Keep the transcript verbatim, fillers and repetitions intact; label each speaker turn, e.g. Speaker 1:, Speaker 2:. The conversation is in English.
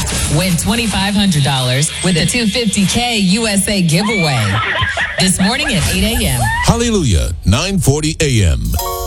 Speaker 1: Win twenty-five hundred dollars with a two hundred fifty K U S A giveaway. This morning at eight a.m.
Speaker 2: Hallelujah, nine forty a.m.